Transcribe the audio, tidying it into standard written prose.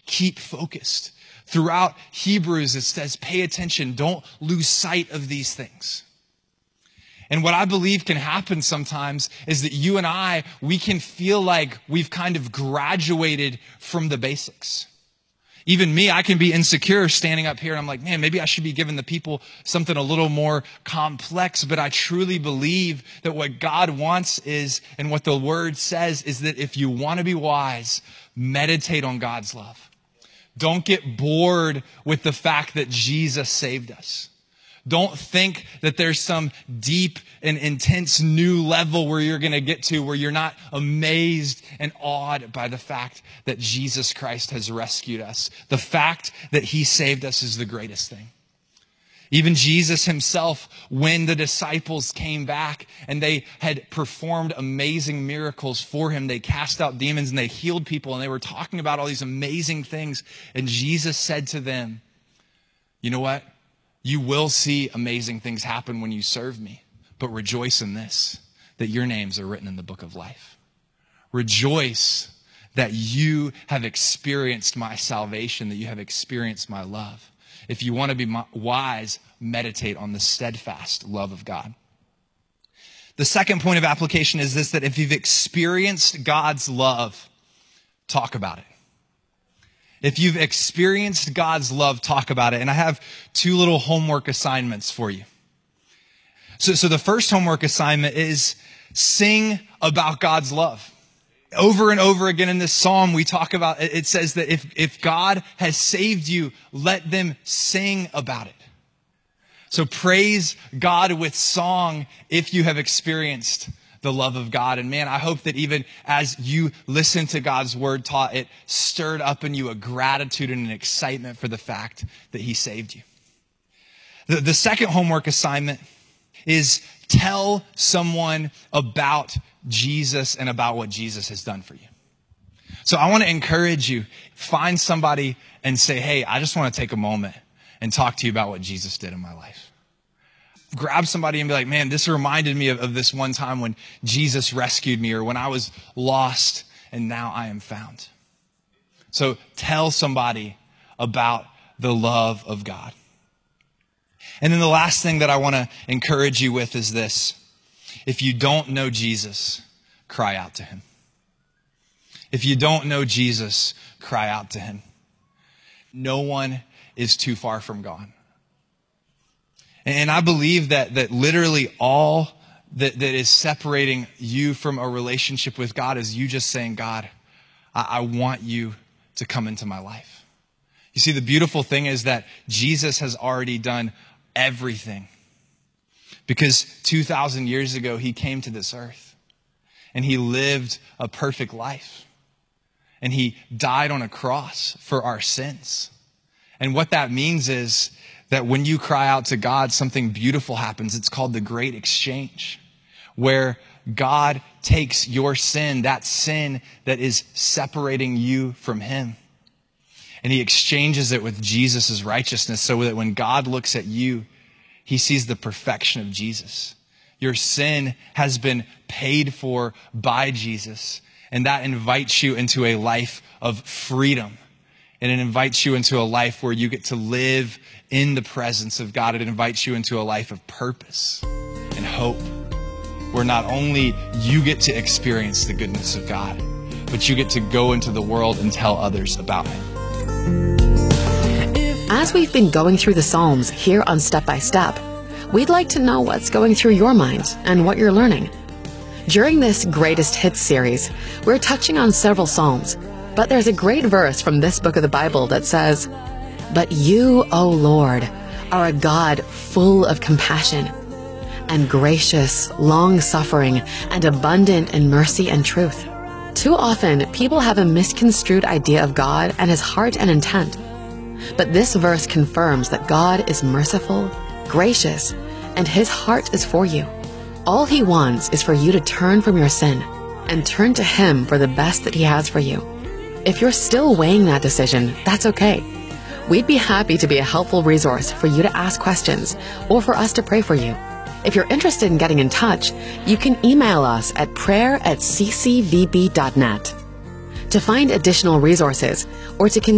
Keep focused. Throughout Hebrews, it says, pay attention. Don't lose sight of these things. And what I believe can happen sometimes is that you and we can feel like we've kind of graduated from the basics. Even me, I can be insecure standing up here and I'm like, man, maybe I should be giving the people something a little more complex. But I truly believe that what God wants is, and what the word says is that if you want to be wise, meditate on God's love. Don't get bored with the fact that Jesus saved us. Don't think that there's some deep and intense new level where you're going to get to where you're not amazed and awed by the fact that Jesus Christ has rescued us. The fact that he saved us is the greatest thing. Even Jesus himself, when the disciples came back and they had performed amazing miracles for him, they cast out demons and they healed people and they were talking about all these amazing things. And Jesus said to them, you know what? You will see amazing things happen when you serve me, but rejoice in this, that your names are written in the book of life. Rejoice that you have experienced my salvation, that you have experienced my love. If you want to be wise, meditate on the steadfast love of God. The second point of application is this, that if you've experienced God's love, talk about it. If you've experienced God's love, talk about it. And I have two little homework assignments for you. So the first homework assignment is sing about God's love. Over and over again in this psalm, we talk about, it says that if God has saved you, let them sing about it. So praise God with song if you have experienced the love of God. And man, I hope that even as you listen to God's word taught, it stirred up in you a gratitude and an excitement for the fact that he saved you. The second homework assignment is tell someone about Jesus and about what Jesus has done for you. So I want to encourage you, find somebody and say, hey, I just want to take a moment and talk to you about what Jesus did in my life. Grab somebody and be like, man, this reminded me of this one time when Jesus rescued me, or when I was lost and now I am found. So tell somebody about the love of God. And then the last thing that I want to encourage you with is this. If you don't know Jesus, cry out to him. If you don't know Jesus, cry out to him. No one is too far from God. And I believe that literally all that is separating you from a relationship with God is you just saying, God, I want you to come into my life. You see, the beautiful thing is that Jesus has already done everything. Because 2,000 years ago, he came to this earth and he lived a perfect life. And he died on a cross for our sins. And what that means is that when you cry out to God, something beautiful happens. It's called the Great Exchange, where God takes your sin, that sin that is separating you from him, and he exchanges it with Jesus' righteousness, so that when God looks at you, he sees the perfection of Jesus. Your sin has been paid for by Jesus, and that invites you into a life of freedom. And it invites you into a life where you get to live in the presence of God. It invites you into a life of purpose and hope, where not only you get to experience the goodness of God, but you get to go into the world and tell others about him. As we've been going through the Psalms here on Step by Step, we'd like to know what's going through your mind and what you're learning. During this Greatest Hits series, we're touching on several Psalms. But there's a great verse from this book of the Bible that says, "But you, O Lord, are a God full of compassion and gracious, long-suffering, and abundant in mercy and truth." Too often, people have a misconstrued idea of God and his heart and intent. But this verse confirms that God is merciful, gracious, and his heart is for you. All he wants is for you to turn from your sin and turn to him for the best that he has for you. If you're still weighing that decision, that's okay. We'd be happy to be a helpful resource for you to ask questions or for us to pray for you. If you're interested in getting in touch, you can email us at prayer@ccvb.net. To find additional resources or to